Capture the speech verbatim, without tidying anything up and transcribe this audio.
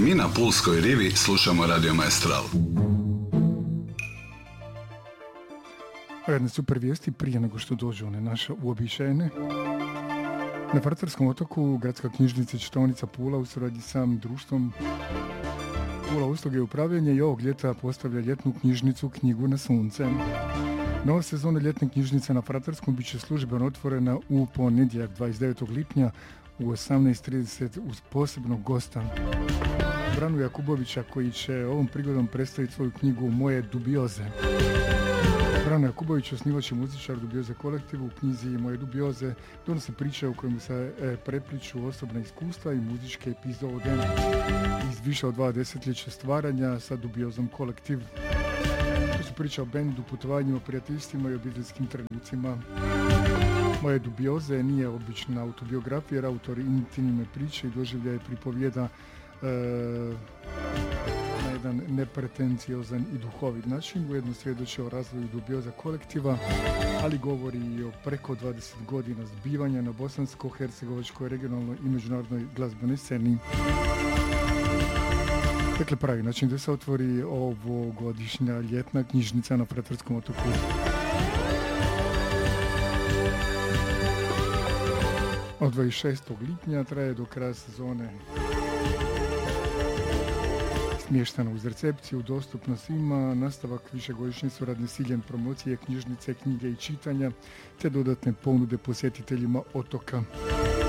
mi na Pulskoj rivi slušamo Radio Maestral. Jedne super vijesti prije nego što dođu one naše uobičajene. Na Fratarskom otoku Gradska knjižnica i čitaonica Pula u suradnji s samim društvom Pula usluge i upravljanje i ovog ljeta postavlja ljetnu knjižnicu Knjigu na sunce. Nova sezona ljetne knjižnice na Fratarskom bit će službeno otvorena u ponedjeljak dvadeset devetog lipnja u osamnaest trideset uz posebnog gosta Branu Jakubovića koji će ovom prigodom predstaviti svoju knjigu Moje dubioze. Brano Jakubović, osnivač i muzičar Dubioze kolektivu, u knjizi Moje dubioze donose priče u kojima se e, prepliču osobna iskustva i muzičke epizode iz više od dva desetljeća stvaranja sa Dubiozom kolektiv. To su priče o bendu, putovanjima, prijateljstvima i obiteljskim trenucima. Moje dubioze nije obična autobiografija jer autor intimne priče i doživljaje pripovijeda e, na jedan nepretenciozan i duhovit način. Ujedno svjedoči o razvoju Dubioza kolektiva, ali govori i o preko dvadeset godina zbivanja na bosansko-hercegovačkoj regionalnoj i međunarodnoj glazbenoj sceni. Dakle, pravi način da se otvori ovogodišnja ljetna knjižnica na Fratarskom otoku. Od dvadeset šestog lipnja traje do kraja sezone. Smještena uz recepciju, dostupno svima, nastavak višegodišnje suradnje s ciljem promocije knjižnice, knjige i čitanja, te dodatne ponude posjetiteljima otoka.